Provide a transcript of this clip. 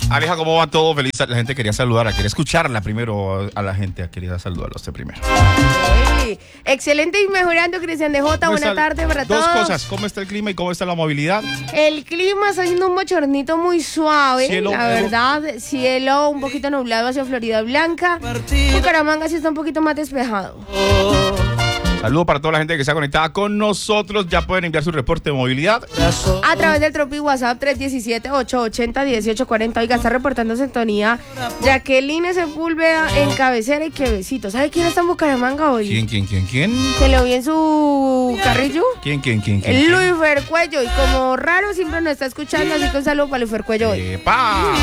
Aleja, ¿cómo va todo? Feliz. La gente quería saludarla, quería escucharla primero a la gente, quería saludarla a usted primero. Sí. Excelente y mejorando, Cristian DJ. Buena tarde para todos. Dos cosas, ¿cómo está el clima y cómo está la movilidad? El clima está haciendo un bochornito muy suave, Cielo, la verdad. Cielo un poquito nublado hacia Florida Blanca. Bucaramanga sí está un poquito más despejado. Saludos para toda la gente que está conectada con nosotros. Ya pueden enviar su reporte de movilidad A través del Tropi WhatsApp 317-880-1840. Oiga, está reportando sintonía Jacqueline Sepúlveda en Cabecera y Qué besito. ¿Sabe quién está en Bucaramanga hoy? ¿Quién? Se lo vi en su carrillo. ¿Quién? Luis Fercuello. Y como raro siempre nos está escuchando, así que un saludo para Luis Fercuello hoy. ¡Epa!